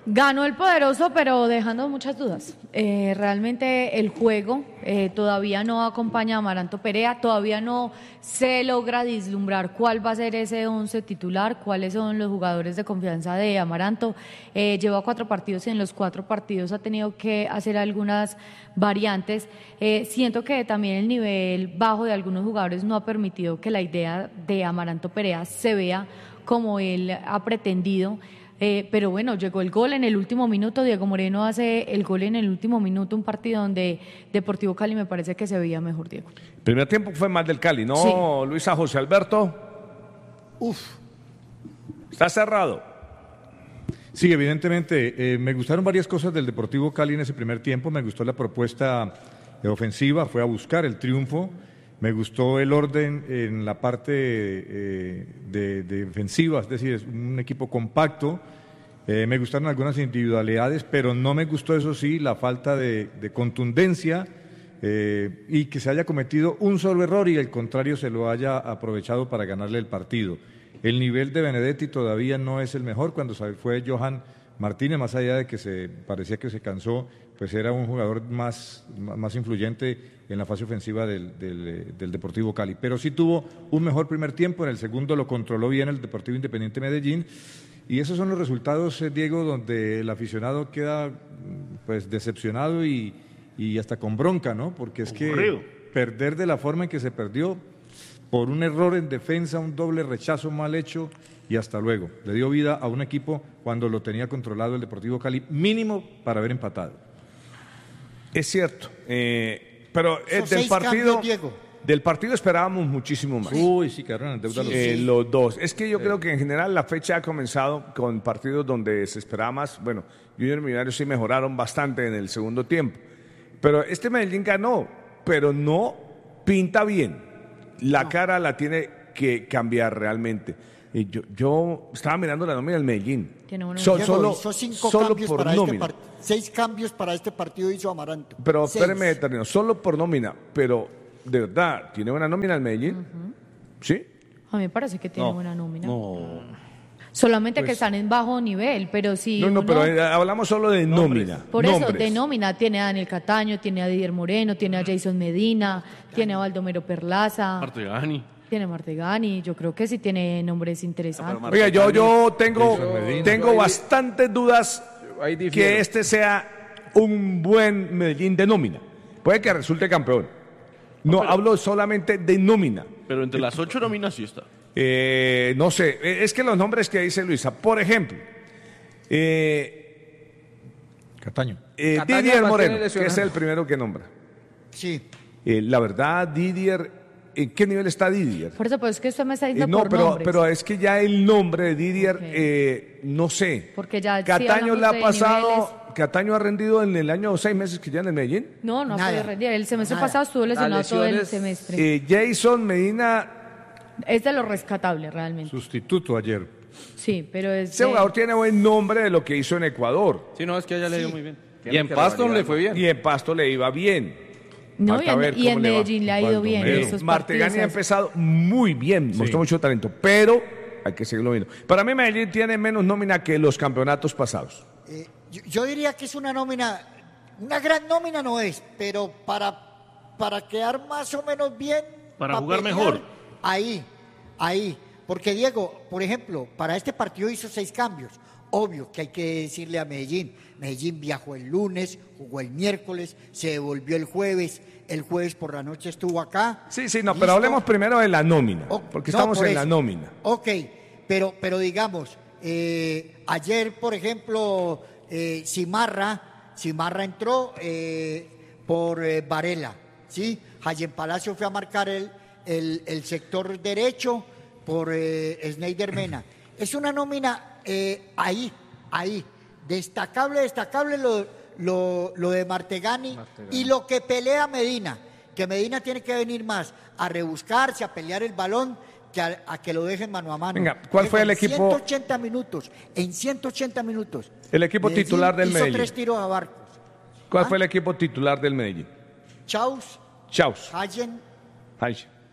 Ganó el poderoso, pero dejando muchas dudas. Eh, realmente el juego eh, todavía no acompaña a Amaranto Perea, todavía no se logra vislumbrar cuál va a ser ese once titular, cuáles son los jugadores de confianza de Amaranto. Eh, lleva cuatro partidos y en los cuatro partidos ha tenido que hacer algunas variantes. Eh, siento que también el nivel bajo de algunos jugadores no ha permitido que la idea de Amaranto Perea se vea como él ha pretendido. Eh, pero bueno, llegó el gol en el último minuto, Diego Moreno hace el gol en el último minuto, un partido donde Deportivo Cali me parece que se veía mejor, Diego. El primer tiempo fue más del Cali, ¿no, Sí. Luisa José Alberto? Uf. Está cerrado. Sí, evidentemente, eh, me gustaron varias cosas del Deportivo Cali en ese primer tiempo, me gustó la propuesta eh, ofensiva, fue a buscar el triunfo, me gustó el orden en la parte eh, de, de defensiva, es decir, es un equipo compacto, eh, me gustaron algunas individualidades, pero no me gustó, eso sí, la falta de, de contundencia eh, y que se haya cometido un solo error y el contrario se lo haya aprovechado para ganarle el partido. El nivel de Benedetti todavía no es el mejor, cuando fue Johan Martínez, más allá de que se parecía que se cansó, pues era un jugador más, más influyente en la fase ofensiva del, del, del Deportivo Cali. Pero sí tuvo un mejor primer tiempo, en el segundo lo controló bien el Deportivo Independiente Medellín, y esos son los resultados, eh, Diego, donde el aficionado queda pues decepcionado y, y hasta con bronca, ¿no? Porque es Ocurrido. que perder de la forma en que se perdió, por un error en defensa, un doble rechazo mal hecho, y hasta luego. Le dio vida a un equipo cuando lo tenía controlado el Deportivo Cali, mínimo para haber empatado. Es cierto, eh, pero eh, Son del seis partido cambios, Diego. del partido esperábamos muchísimo más. Uy, sí, quedaron en deuda los Eh, dos. los dos. Es que yo creo que en general la fecha ha comenzado con partidos donde se esperaba más. Bueno, Junior Millonarios sí mejoraron bastante en el segundo tiempo. Pero este Medellín ganó, pero no pinta bien. La cara la tiene que cambiar realmente. Y yo, yo estaba mirando la nómina del Medellín. Tiene una- So- Diego, solo hizo cinco solo cambios por para este nómina. par- seis cambios para este partido hizo Amaranto. Pero Seis. espéreme, termino. Solo por nómina. Pero, de verdad, ¿tiene buena nómina el Medellín? ¿Sí? A mí me parece que tiene No, buena nómina. No. Solamente que Pues- están en bajo nivel, pero si No, no, uno- pero eh, hablamos solo de nómina. Por eso, Nombres. de nómina, tiene a Daniel Cataño, tiene a Didier Moreno, tiene a Jason Medina, tiene a Baldomero Perlaza, Martegani. tiene a Martegani, yo creo que sí tiene nombres interesantes. Oiga, yo, yo tengo, Jason Medina. tengo bastantes dudas difiero. que este sea un buen Medellín de nómina. Puede que resulte campeón. No, hablo solamente de nómina. Pero entre las ocho nóminas sí está. Eh, no sé, eh, es que los nombres que dice Luisa, por ejemplo, eh, Cataño. eh, Cataño Didier además Moreno, tiene que lesionado. es el primero que nombra. Sí. Eh, la verdad, Didier, ¿en qué nivel está Didier? Por eso, pues es que usted me está Eh, diciendo no, por pero, nombres. pero es que ya el nombre de Didier, eh, no sé. Porque ya sí Cataño hablamos le ha de pasado, niveles. Cataño ha rendido en el año seis meses que ya en el Medellín. No, no ha Nada. podido rendir. El semestre Nada. pasado estuvo lesionado todo el lesiones- semestre. Eh, Jason Medina, Es de lo rescatable realmente. Sustituto ayer. Sí, pero es ese de- jugador tiene buen nombre de lo que hizo en Ecuador. Sí, no, es que a ella le dio muy bien. Tiene Y en que Pasto revalidarlo. le fue bien. Y en Pasto le iba bien. No, Falta y en, ver y en cómo le va. Medellín le ha ido bien. Baldomero. Esos Martegani ha partidos. empezado muy bien, mostró mucho talento, pero hay que seguirlo viendo. Para mí Medellín tiene menos nómina que los campeonatos pasados. Eh, yo, yo diría que es una nómina, una gran nómina no es, pero para, para quedar más o menos bien. Para pa' jugar pelear, mejor. Ahí, ahí. Porque Diego, por ejemplo, para este partido hizo seis cambios. Obvio que hay que decirle a Medellín. Medellín viajó el lunes, jugó el miércoles, se devolvió el jueves. El jueves por la noche estuvo acá. Sí, sí, no, Listo. pero hablemos primero de la nómina, O- porque no, estamos por en eso. la nómina. Ok, pero, pero digamos, eh, ayer, por ejemplo, eh, Cimarra, Cimarra entró eh, por eh, Varela, ¿sí? Jayen Palacio fue a marcar el, el, el sector derecho por eh, Sneider Mena. Es una nómina eh, ahí, ahí, destacable, destacable lo, lo, lo de Martegani, Martegani. y lo que pelea Medina, que Medina tiene que venir más a rebuscarse, a pelear el balón, que a, a que lo dejen mano a mano. Venga, ¿cuál fue el En equipo? ciento ochenta minutos, en ciento ochenta minutos. El equipo Medellín titular del hizo Medellín. tres tiros a barcos. ¿Cuál ¿Ah? fue el equipo titular del Medellín? Chaus, Chaus. Hayen, Ay,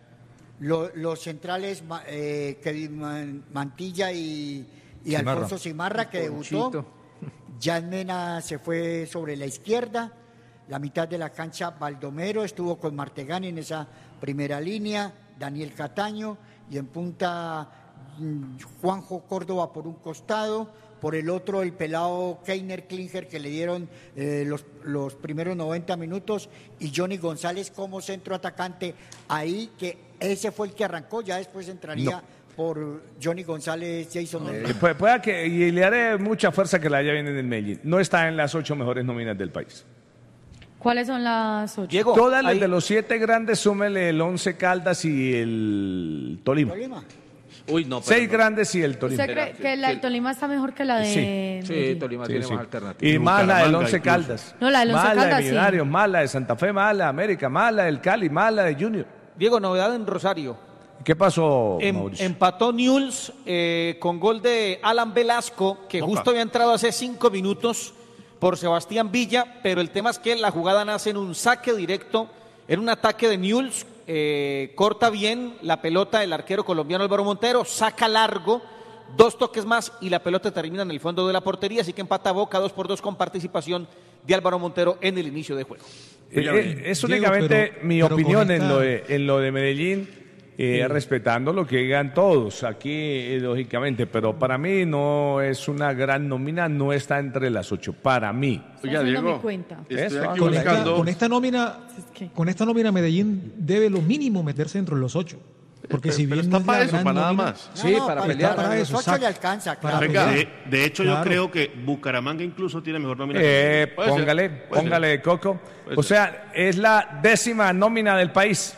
lo- los centrales Ma- eh, Kevin Man- Mantilla y, y Cimarra. Alfonso Cimarra, que debutó. Ponchito. Jan Mena se fue sobre la izquierda, la mitad de la cancha Baldomero estuvo con Martegani en esa primera línea, Daniel Cataño, y en punta mm, Juanjo Córdoba por un costado, por el otro el pelado Keiner Klinger, que le dieron eh, los, los primeros noventa minutos, y Johnny González como centro atacante ahí, que ese fue el que arrancó, ya después entraría No. por Johnny González, Jason Eh, Mendoza. puede, pueda que, y le haré mucha fuerza que la haya bien en el Medellín. No está en las ocho mejores nóminas del país. ¿Cuáles son las ocho? Todas las de los siete grandes, súmele el Once Caldas y el Tolima. ¿Tolima? Uy, no, Seis grandes y el Tolima. ¿Usted cree que la del Tolima está mejor que la de Sí. Medellín? Tolima Sí, tiene sí. más alternativas. Y más la del Bucaramanga Once incluso. Caldas. No, la del Once Más la Caldas, de sí. Millonarios, más la de Santa Fe, más la de América, más la del Cali, más la de Junior. Diego, novedad en Rosario. ¿Qué pasó, Em- Mauricio? empató Newell's eh, con gol de Alan Velasco, que Opa. justo había entrado hace cinco minutos por Sebastián Villa, pero el tema es que la jugada nace en un saque directo, en un ataque de Newell's, eh, corta bien la pelota el arquero colombiano Álvaro Montero, saca largo, dos toques más y la pelota termina en el fondo de la portería, así que empata Boca dos por dos con participación de Álvaro Montero en el inicio de juego. Eh, eh, es Diego, únicamente pero- mi pero con opinión en, esta- lo de, en lo de Medellín, eh, respetando lo que digan todos aquí, eh, lógicamente, pero para mí no es una gran nómina, no está entre las ocho, para mí. Oiga, haciendo Diego, mi cuenta. estoy Eso, aquí Con esta, buscando. con esta nómina, con esta nómina Medellín debe lo mínimo meterse dentro de los ocho. Porque si Pero bien está no es para la eso, gran para nada nómina- más. Sí, No, no, para para, pelear. para Para los eso, ocho le exacto. alcanza, Para claro. Venga, pelear. de, de hecho yo Claro. creo que Bucaramanga incluso tiene mejor nómina. Eh, Puede ser, póngale, puede ser. póngale, Coco. Puede O ser. sea, es la décima nómina del país.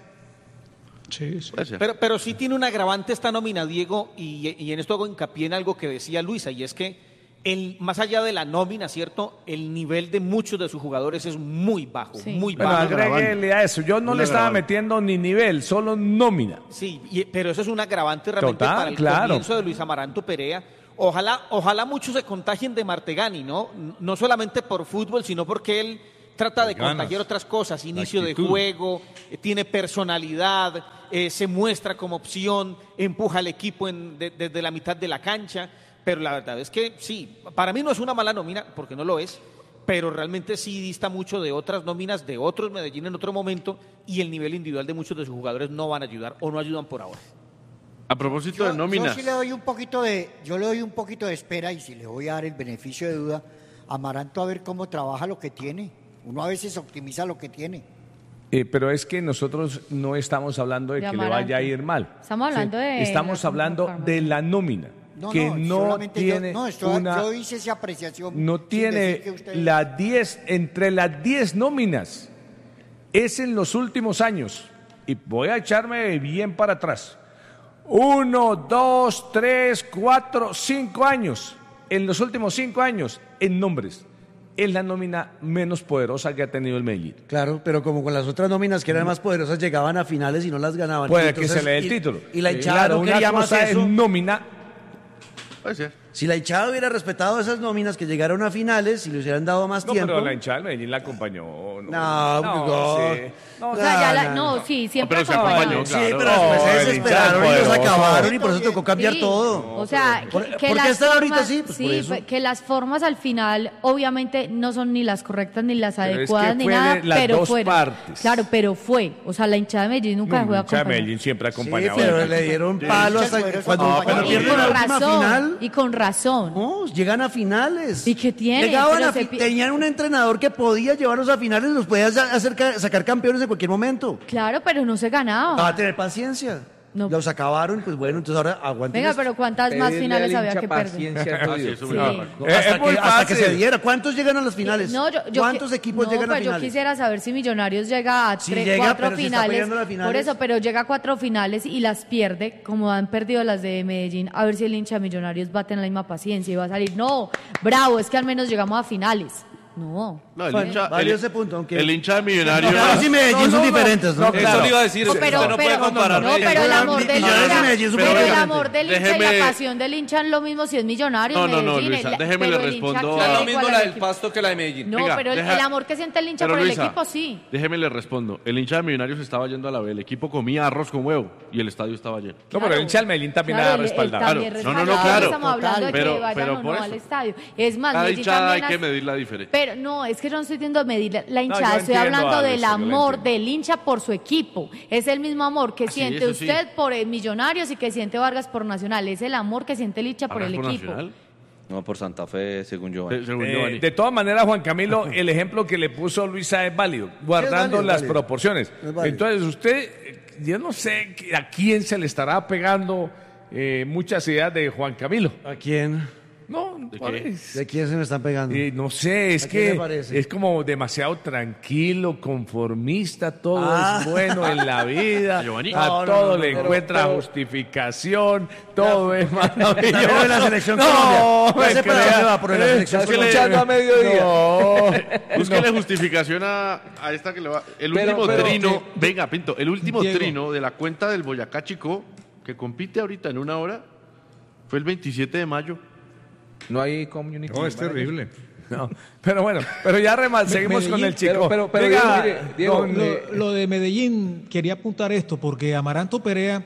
Sí, sí. Puede ser. Pero, pero sí tiene un agravante esta nómina, Diego, y, y en esto hago hincapié en algo que decía Luisa, y es que el, más allá de la nómina, ¿cierto? El nivel de muchos de sus jugadores es muy bajo, Sí. muy Bueno, bajo. agréguele a eso. Yo no Un le estaba agravante. metiendo ni nivel, solo nómina. Sí, y- pero eso es un agravante realmente Total, para el claro. comienzo de Luis Amaranto Perea. Ojalá, ojalá muchos se contagien de Martegani, ¿no? No solamente por fútbol, sino porque él trata de Ganas. contagiar otras cosas, inicio de actitud. juego, eh, tiene personalidad, eh, se muestra como opción, empuja al equipo en- de- desde la mitad de la cancha, pero la verdad es que sí, para mí no es una mala nómina, porque no lo es, pero realmente sí dista mucho de otras nóminas de otros Medellín en otro momento, y el nivel individual de muchos de sus jugadores no van a ayudar o no ayudan por ahora. A propósito Yo, de yo nóminas. sí le doy un poquito de, yo le doy un poquito de espera, y si le voy a dar el beneficio de duda a Amaranto, a ver cómo trabaja lo que tiene. Uno a veces optimiza lo que tiene. Eh, pero es que nosotros no estamos hablando de, De que le Amaranto. vaya a ir mal. Estamos hablando de Estamos la hablando formación. de la nómina, No, que no, no, solamente tiene yo, no, esto- una... yo hice esa apreciación. no sin tiene decir que usted- las diez, entre las diez nóminas, es en los últimos años, y voy a echarme bien para atrás, uno, dos, tres, cuatro, cinco años, en los últimos cinco años, en nombres, es la nómina menos poderosa que ha tenido el Medellín. Claro, pero como con las otras nóminas que eran más poderosas llegaban a finales y no las ganaban. Puede Entonces, que se le dé el y- título. Y la Sí, hinchada claro, no una quería más cosa eso. es nómina. Puede ser. Si la hinchada hubiera respetado esas nóminas que llegaron a finales y le hubieran dado más No, tiempo. pero la hinchada del Medellín la acompañó. No, No, no. sí. No, O sea, ya la- no, no, sí, siempre pero se acompañó. acompañó, Sí, claro. pero después se No, el desesperaron y hinchada los poderoso. acabaron y por eso tocó cambiar Sí. todo. O sea, que, ¿Por- que por qué las están ahorita formas- así? Pues por sí, eso. que las formas al final obviamente no son ni las correctas ni las Pero es que adecuadas ni fue de nada, las pero dos fueron. partes. Claro, pero fue. O sea, la hinchada de Medellín nunca dejó de La hinchada de acompañar. Medellín siempre ha Sí, acompañado. pero le dieron palo hasta Muchas cuando, poderosas cuando compañías. Y pierden con la última razón, final. y con razón. No, llegan a finales. ¿Y qué tiene? Llegaban Pero a se fi- pi- tenían un entrenador que podía llevarlos a finales, los podía sa- hacer ca- sacar campeones en cualquier momento. Claro, pero no se ganaba. Va a tener paciencia. No. Los acabaron, pues bueno, entonces ahora aguanten. Venga, esto. pero ¿cuántas más Pedirle finales al había hincha que perder? paciencia, Ah, jodido. sí, eso Sí. me Eh, da- No, Es hasta, muy que, hasta que fácil. se diera. ¿Cuántos llegan a las finales? No, yo, yo ¿Cuántos que- equipos no, llegan a pero finales? Yo quisiera saber si Millonarios llega a Sí tres, llega, cuatro pero si está finales, peleando las finales. por eso, pero llega a cuatro finales y las pierde, como han perdido las de Medellín. A ver si el hincha de Millonarios va a tener la misma paciencia y va a salir. No, bravo, es que al menos llegamos a finales. No. No, el Bueno, hincha, valió el, ese punto, aunque- el hincha de Millonarios. Millonarios y Medellín son diferentes, ¿no? Claro. Eso le iba a decir, No, usted pero, no puede pero- comparar. no, pero el amor del Millonarios y hincha, Medellín son pero el diferentes. amor del hincha y Déjeme- la pasión del hincha es lo mismo si es millonario. No, no, no, Medellín, Luisa, el- déjeme pero le el hincha respondo. quiere a- Es lo mismo igual la al del equipo. Pasto que la de Medellín. No, Venga, pero el, deja- el amor que siente el hincha Pero, por Luisa, el equipo sí. Déjeme le respondo. El hincha de Millonarios estaba yendo a la B. El equipo comía arroz con huevo y el estadio estaba lleno. No, pero el hincha del Medellín también Claro, ha él- él respaldado. también Claro. No, no, no, respaldado, claro. Estamos hablando de Pero- que vayan pero o no por al eso. estadio. Es más, Cada Medellín hinchada también hay que hace- medir la diferencia. Pero no, es que yo no estoy diciendo medir la No, hinchada, yo estoy entiendo, hablando Alex, del yo lo amor entiendo. del hincha por su equipo. Es el mismo amor que Ah, sí, siente eso sí. usted por el Millonarios y que siente Vargas por Nacional. Es el amor que siente el hincha por el ¿Vargas por equipo. Nacional? No, por Santa Fe, según Giovanni. Se- según Eh, Giovanni. de todas maneras, Juan Camilo, el ejemplo que le puso Luisa es válido, guardando válido, las válido. proporciones. Es válido. Entonces, usted, eh, yo no sé a quién se le estará pegando eh, muchas ideas de Juan Camilo. ¿A quién? No, ¿De por qué? eso. ¿De quién se me están pegando? Eh, no sé, es ¿A quién que le parece? es como demasiado tranquilo, conformista, todo Ah. es bueno en la vida, Giovanni. a No, no, todo no, no, le pero- encuentra pero- justificación, todo es maravilloso. Pero de la selección no, Colombia. me Ya sé para crea. dónde va, pero de la Eh, selección es que le- Colombia. Echando a mediodía. No, Búsquele justificación a, a esta que le va. El Pero- último pero- trino, eh, venga, Pinto, el último Diego. trino de la cuenta del Boyacá Chico, que compite ahorita en una hora, fue el veintisiete de mayo. No hay community. No, es manager. terrible. no. Pero bueno, pero ya remal, seguimos con el chico. Pero- pero- pero Venga, Diego, mire, Diego, don, eh, Lo, lo de Medellín, quería apuntar esto, porque Amaranto Perea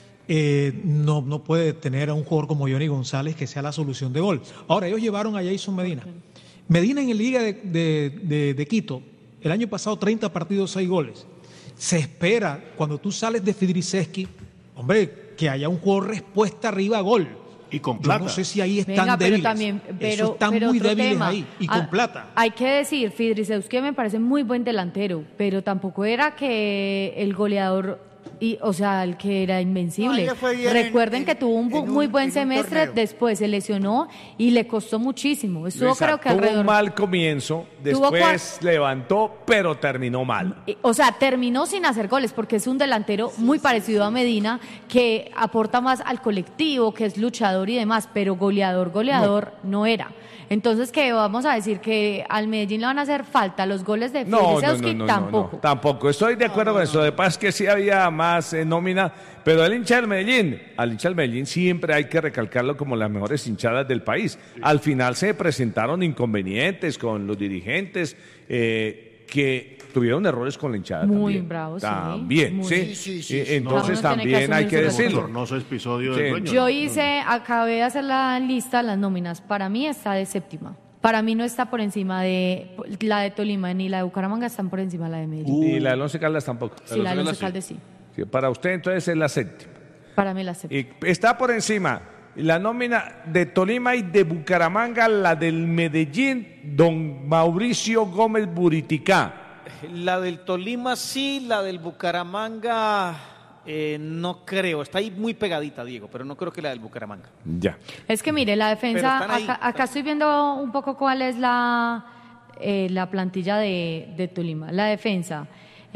eh, no, no puede tener a un jugador como Johnny González que sea la solución de gol. Ahora, ellos llevaron a Jason Medina. Medina en el Liga de, de- de- de Quito, el año pasado treinta partidos, seis goles. Se espera, cuando tú sales de Fidriceski, hombre, que haya un jugador respuesta arriba a gol. Y con Yo plata. no sé si ahí están Venga, pero débiles. también, pero, Eso están pero muy otro débiles tema. ahí. Y con Ah, plata. Hay que decir, Fidrisewski me parece muy buen delantero, pero tampoco era que el goleador, y, o sea, el que era No, invencible. él le fue bien Recuerden en- que tuvo un bu- en un- muy buen en un semestre, torneo. después se lesionó y le costó muchísimo. Estuvo Luisa, creo que tuvo alrededor... un mal comienzo, Tuvo después levantó, pero terminó mal. Eh, O sea, terminó sin hacer goles porque es un delantero muy parecido a Medina, que aporta más al colectivo, que es luchador y demás, pero goleador, goleador no, era. Entonces, ¿qué vamos a decir? ¿Que al Medellín le van a hacer falta los goles de No, no, no, Fidrisewski? no, no, Tampoco. no, tampoco. Estoy de acuerdo con eso. De paz que sí había más eh, nómina, pero el hincha del Medellín, al hincha del Medellín siempre hay que recalcarlo como las mejores hinchadas del país. Al final se presentaron inconvenientes con los dirigentes eh, que tuvieron errores con la hinchada. Muy también. bravos, sí. También, Muy- sí. Sí, sí, sí, Eh, sí. Entonces Cada uno tiene que también hay asumir que su decirlo. Tornoso episodio Sí. del dueño. Yo ¿no? hice, acabé de hacer la lista, las nóminas. Para mí está de séptima. Para mí no está por encima de la de Tolima ni la de Bucaramanga, están por encima de la de Medellín. Y la del Once Caldas tampoco. sí, la de Once Caldas sí. Sí, para usted entonces es la séptima. Para mí la séptima. Y está por encima la nómina de Tolima y de Bucaramanga, la del Medellín, don Mauricio Gómez Buriticá. La del Tolima sí, la del Bucaramanga eh, no creo. Está ahí muy pegadita, Diego, pero no creo que la del Bucaramanga. Ya. Es que mire, la defensa, Pero están ahí, acá, acá estoy viendo un poco cuál es la, eh, la plantilla de, de Tolima. La defensa,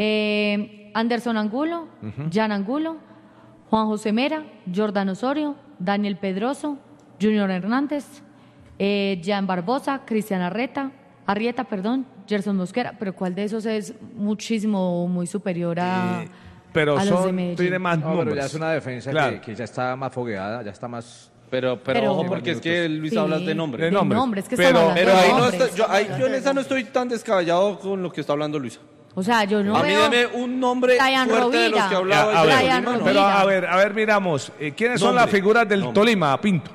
eh, Anderson Angulo, Jan Angulo, Juan José Mera, Jordan Osorio, Daniel Pedroso, Junior Hernández, eh, Jan Barbosa, Cristian Arrieta, Arrieta, perdón, Gerson Mosquera, pero ¿cuál de esos es muchísimo, muy superior a, Pero a los de son, Medellín? tiene más No, pero números. ya es una defensa Claro. que, que ya está más fogueada, ya está más... Pero, pero, Pero- ojo, porque es que Luis Sí. hablas de nombre. De De nombres. nombres, que Pero- estamos hablando Pero de ahí no nombres. está, yo, ahí, yo en esa no estoy tan descabellado con lo que está hablando Luisa. O sea, yo no a mí veo... deme un nombre Ryan fuerte de los Rovira. que hablaba. A el de ver, Ryan Tolima, no. pero Rovira. a ver, a ver, miramos. eh, ¿Quiénes son Nombre, las figuras del nombre. Tolima, Pinto?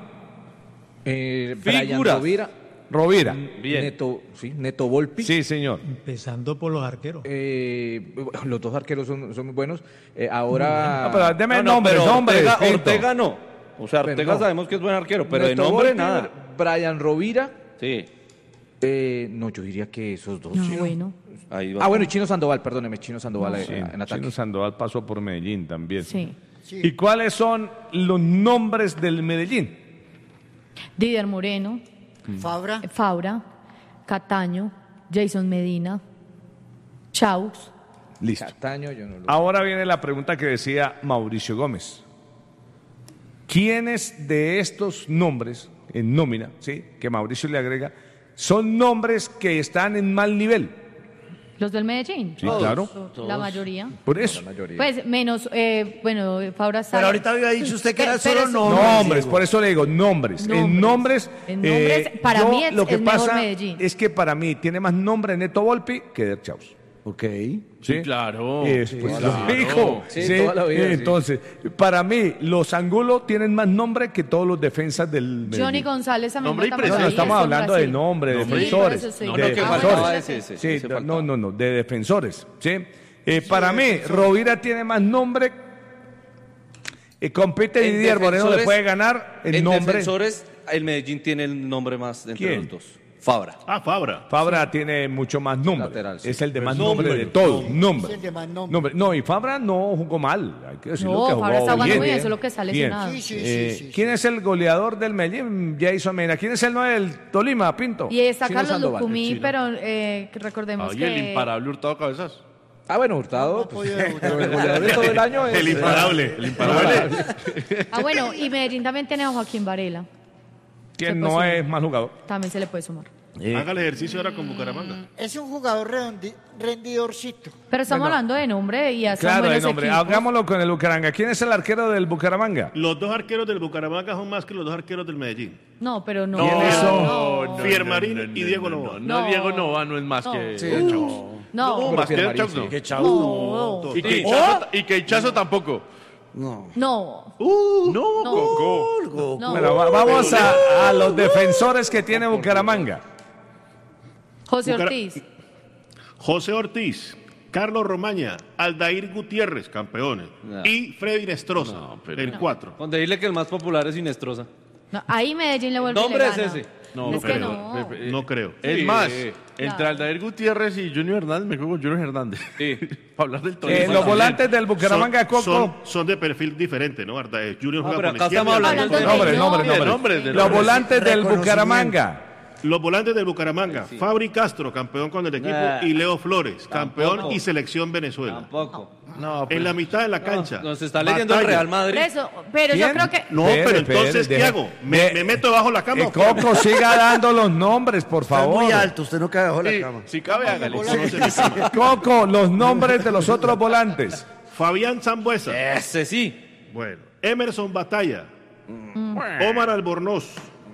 Eh, Brian Figuras. Rovira, Rovira. Bien. Neto, sí, Neto Volpi. Sí, señor. Empezando por los arqueros. Eh, los dos arqueros son, son muy buenos. Eh, ahora... No, pero deme No, no, nombres, pero nombres. Ortega, Pinto. Ortega no. O sea, Pero Ortega no. sabemos que es buen arquero, pero de Neto nombre Volpi, nada. Brian Rovira. Sí, eh, no, yo diría que esos dos. No, sí, ¿no? bueno, ahí va. Ah, bueno, y Chino Sandoval, perdóneme, Chino Sandoval No. eh, Sí, en ataque. Chino Sandoval pasó por Medellín también. sí. ¿Y cuáles son los nombres del Medellín? Didier Moreno, Fabra. Faura, Cataño, Jason Medina, Chaux. Listo. Cataño, yo no lo... Ahora viene la pregunta que decía Mauricio Gómez. ¿Quiénes de estos nombres en nómina, sí, que Mauricio le agrega, son nombres que están en mal nivel. ¿Los del Medellín? Sí, claro. La mayoría. Por eso. Pues menos, eh, bueno, Fabra está... Pero ahorita había dicho usted que era Pe- pero solo es- nombres. Nombres, por eso le digo nombres. En nombres, En nombres, eh, para yo mí es- lo que es mejor pasa Medellín. es que para mí tiene más nombre Neto Volpi que Der Chaus. Ok. Sí, claro. Es, Sí, pues, claro. lo dijo. Sí, Sí, toda la vida, sí. Entonces, para mí, los Angulo tienen más nombre que todos los defensas del Johnny Medellín. González también Nombre y vota por presencia. ahí, No, estamos es con hablando de Brasil. nombre, de Sí, defensores. por eso estoy- de No, no, que defensores. faltaba ese, ese, Sí, ese no, no, no, de defensores. ¿sí? Eh, para mí, Rovira tiene más nombre. Eh, compite En Didier Moreno, le defensores- puede ganar el en nombre. defensores, el Medellín tiene el nombre más de entre ¿Quién? los dos. Fabra. Ah, Fabra. Fabra tiene mucho más nombre. Lateral, sí. Es el de más Pues nombre nombre, de todos. Es Nombre. el de más nombre. Nombre. No, y Fabra no jugó mal. Hay que decirlo No, que Fabra jugó está jugando bien. muy bien, solo que está Bien. lesionado. Sí, sí, Eh, sí, sí, ¿Quién es el goleador del Medellín? Jason Mena. ¿Quién es el nueve del Tolima, Pinto? Y está Chino Carlos Sandoval. Lucumí, Chino. pero eh, que recordemos Ay, que... el imparable Hurtado Cabezas. Ah, bueno, Hurtado. Pues, pero el goleador de todo el año es... El imparable. El imparable. Ah, bueno, y Medellín también tiene a Joaquín Varela. ¿Quién Se no puede es mal jugador? También se le puede sumar. Haga el ejercicio ahora con Bucaramanga. Es un jugador redondi- rendidorcito. Pero estamos Bueno. hablando de nombre y hacen Claro, de buenos nombre. equipos. Hagámoslo con el Bucaramanga. ¿Quién es el arquero del Bucaramanga? Los dos arqueros del Bucaramanga son más que los dos arqueros del Medellín. No, pero no. ¿Quiénes son? No, Fiermarín y Diego Nova. No, No. Diego Nova no es más No. que Sí. el Chaus. no, No, más que el Chaus, sí. no. Que Chau. no, Y que Hichazo- y que Hichazo tampoco. No. no, No, No. Coco. no. Bueno, va- vamos a, a los defensores que tiene Bucaramanga. José Bucara- Ortiz. José Ortiz, Carlos Romaña, Aldair Gutiérrez, campeones. No. Y Freddy Nestroza, No, pero- el cuatro. Con decirle que el más popular es Inestrosa. No, ahí Medellín le vuelve y nombre le es gana. ese. No, es que pero- no. pe- pe- No creo. Es Sí. más, Claro. entre Aldair Gutiérrez y Junior Hernández, me juego con Junior Hernández. Sí. Para hablar del Tolima. Eh, los también. volantes del Bucaramanga, son, Coco. son, son de perfil diferente, ¿no? Aldair Junior Ah, juega pero por acá la izquierda. estamos hablando y Aldair- de- Nombre, no, nombre, de nombre. nombres, de Los nombres. volantes del Reconocimiento. Bucaramanga. Los volantes del Bucaramanga, Fabri Castro, campeón con el equipo, Nah. y Leo Flores, campeón Tampoco. y selección Venezuela. Tampoco. No, En pues, la mitad de la cancha. Nos está leyendo el Batalla. Real Madrid. Por eso, pero yo ¿Quién? creo que... No, Espere, pero espere, entonces, ¿qué deja- hago? ¿Me, de- me meto bajo la cama? Eh, o qué? Coco, siga dando los nombres, por Está favor. muy alto, usted no cae bajo la sí, cama. si cabe, hágale. Conoce mi cama. Coco, los nombres de los otros volantes. Fabián Zambuesa. Ese sí. Bueno. Emerson Batalla. Omar Albornoz.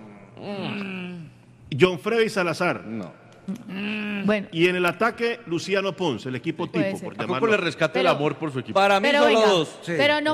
John Freddy Salazar. No. Bueno, Y en el ataque, Luciano Ponce, el equipo Puede tipo, ser. por A Coco llamarlo. le rescata el Pero- amor por su equipo. Para mí pero solo venga, dos. pero no